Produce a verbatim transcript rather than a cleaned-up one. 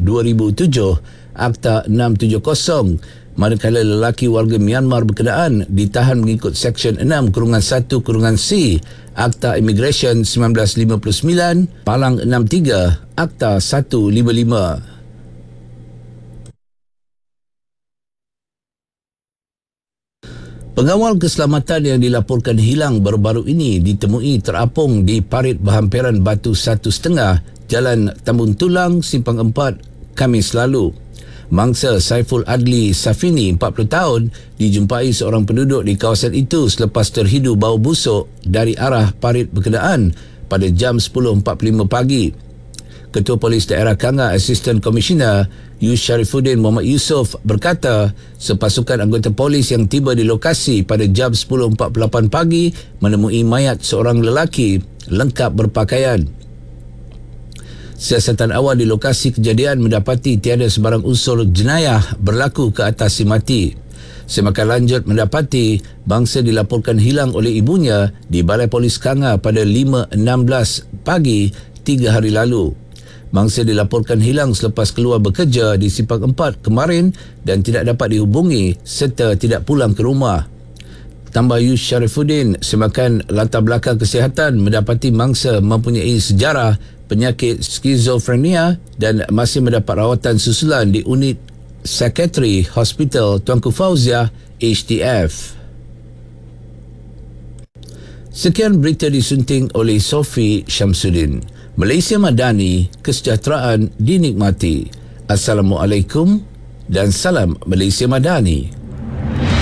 dua ribu tujuh Akta enam tujuh kosong, manakala lelaki warga Myanmar berkenaan ditahan mengikut Seksyen enam kurungan satu kurungan C Akta Immigration seribu sembilan ratus lima puluh sembilan, Palang enam tiga Akta seratus lima puluh lima. Pengawal keselamatan yang dilaporkan hilang baru-baru ini ditemui terapung di parit berhampiran batu satu setengah Jalan Tambun Tulang, Simpang empat, Khamis lalu. Mangsa Saiful Adli Safini, empat puluh tahun, dijumpai seorang penduduk di kawasan itu selepas terhidu bau busuk dari arah parit berkenaan pada jam sepuluh empat puluh lima pagi. Ketua Polis Daerah Kanga, Assistant Commissioner Yus Sharifuddin Muhammad Yusof berkata, sepasukan anggota polis yang tiba di lokasi pada jam sepuluh empat puluh lapan pagi menemui mayat seorang lelaki lengkap berpakaian. Siasatan awal di lokasi kejadian mendapati tiada sebarang unsur jenayah berlaku ke atas si mati. Semakin lanjut mendapati bangsa dilaporkan hilang oleh ibunya di Balai Polis Kanga pada lima enam belas pagi tiga hari lalu. Mangsa dilaporkan hilang selepas keluar bekerja di Simpang empat kemarin dan tidak dapat dihubungi serta tidak pulang ke rumah. Tambah Yus Sharifuddin, semakan latar belakang kesihatan mendapati mangsa mempunyai sejarah penyakit skizofrenia dan masih mendapat rawatan susulan di unit Psychiatry Hospital Tuanku Fauziah H T F. Sekian berita disunting oleh Sophie Syamsuddin. Malaysia Madani, kesejahteraan dinikmati. Assalamualaikum dan salam Malaysia Madani.